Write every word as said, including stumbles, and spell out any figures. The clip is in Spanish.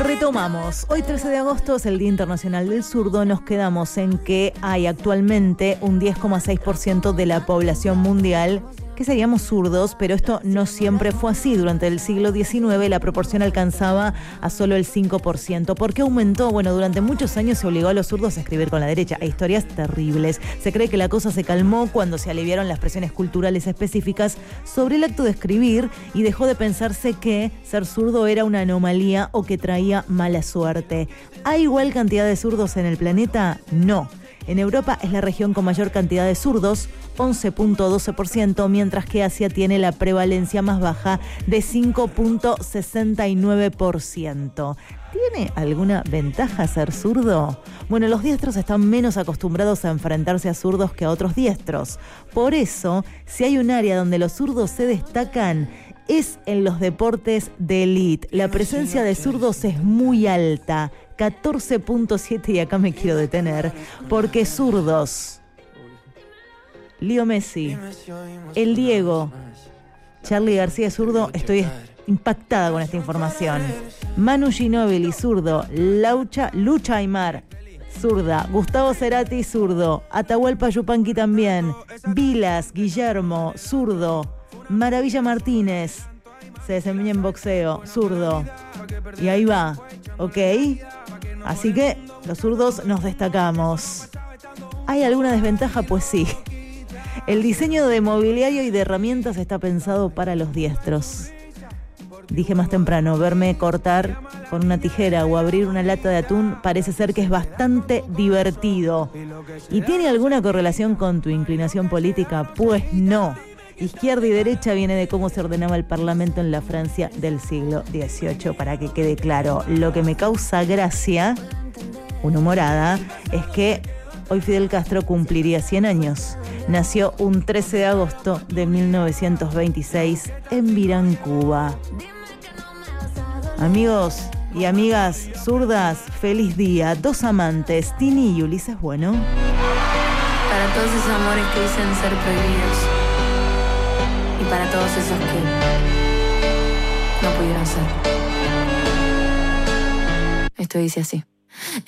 Retomamos. Hoy trece de agosto es el Día Internacional del Zurdo. Nos quedamos en que hay actualmente un diez coma seis por ciento de la población mundial que seríamos zurdos, pero esto no siempre fue así. Durante el siglo diecinueve la proporción alcanzaba a solo el cinco por ciento. ¿Por qué aumentó? Bueno, durante muchos años se obligó a los zurdos a escribir con la derecha. Hay historias terribles. Se cree que la cosa se calmó cuando se aliviaron las presiones culturales específicas sobre el acto de escribir y dejó de pensarse que ser zurdo era una anomalía o que traía mala suerte. ¿Hay igual cantidad de zurdos en el planeta? No. En Europa es la región con mayor cantidad de zurdos, once punto doce por ciento, mientras que Asia tiene la prevalencia más baja de cinco punto sesenta y nueve por ciento. ¿Tiene alguna ventaja ser zurdo? Bueno, los diestros están menos acostumbrados a enfrentarse a zurdos que a otros diestros. Por eso, si hay un área donde los zurdos se destacan, es en los deportes de élite. La presencia de zurdos es muy alta, catorce punto siete, y acá me quiero detener, porque zurdos, Leo Messi, el Diego, Charly García zurdo, estoy impactada con esta información. Manu Ginóbili zurdo, Laucha, Lucha Aymar zurda, Gustavo Cerati zurdo, Atahualpa Yupanqui también, Vilas, Guillermo zurdo, Maravilla Martínez se desempeña en boxeo, zurdo. Y ahí va, ¿ok? Así que los zurdos nos destacamos. ¿Hay alguna desventaja? Pues sí. El diseño de mobiliario y de herramientas está pensado para los diestros. Dije más temprano, verme cortar con una tijera o abrir una lata de atún parece ser que es bastante divertido. ¿Y tiene alguna correlación con tu inclinación política? Pues no. Izquierda y derecha viene de cómo se ordenaba el Parlamento en la Francia del siglo dieciocho, para que quede claro. Lo que me causa gracia, una humorada, es que hoy Fidel Castro cumpliría cien años. Nació un trece de agosto de mil novecientos veintiséis en Virán, Cuba. Amigos y amigas zurdas, feliz día. Dos amantes, Tini y Ulises Bueno. Para todos esos amores que dicen ser prohibidos. Y para todos esos que no pudieron ser. Esto dice así.